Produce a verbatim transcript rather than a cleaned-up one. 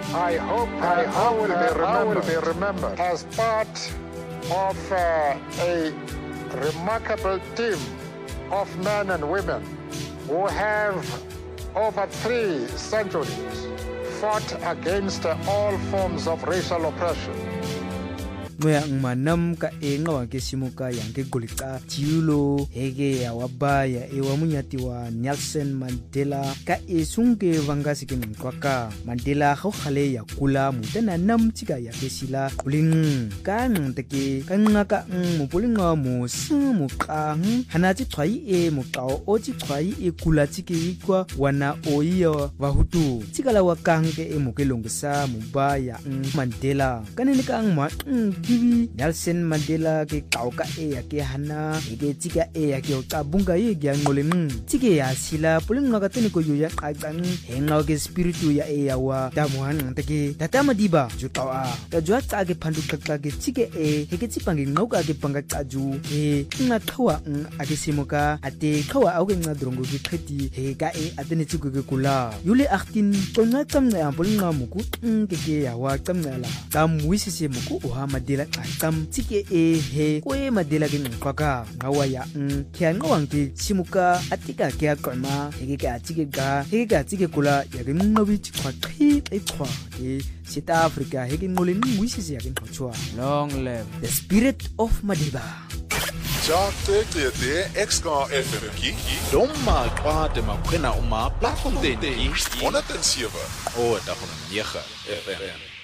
I hope I, I, will, be I will be remembered as part of uh, a remarkable team of men and women who have over three centuries fought against all forms of racial oppression. Moya manam ka enga wa ke simuka yang ke golika tiulo hege ya wabaya e wa munyati wa Nelson Mandela ka esunge vangasi ke nkwaka Mandela go khale ya kula mutana nam tika ya ke sila uling ka nteke ka ngaka mo polinga mo sumu ka hana ti tshwai e mo tao o ti tshwai e kula tike kwa wana oiya wa hutu tikala wa kange e mo ke longisa mubaya Mandela kanene ka ngma Kiwi Nelson Mandela ke kauka e ya ke hana e ke tika e ya ke kabunga ye ya ngoleng tike ya sila pulinga ka tene ko ya qaqang henga ke spiritu ya e ya wa tamuhan teke tatama diba jutawa ka jwa tsa ke phandu qaqqa ke tike e he ke tsipange ngauka ke panga qaju e nga thawa a ke simoka ate khawa au ke nga drongo ke kheti he ka e atene tsiko ke kula yule achtin tsonga tsamna ya pulinga muku ke ke ya wa tsamna la ka muisise muku o ha Mandela kam tike e he kwe Mandela ke nkwaka ngawa ya n kya ngawang ke simuka atika ke akoma heke ka tike ga heke ka tike kula ya ke ngobi tshwa qhi e tshwa e South Africa heke ngole ngwisisi ya ke nqotshwa long live the spirit of Madiba. Ja teke te X K F M ki domma kwade makwena uma platform den honderd en sewe o da van negen F M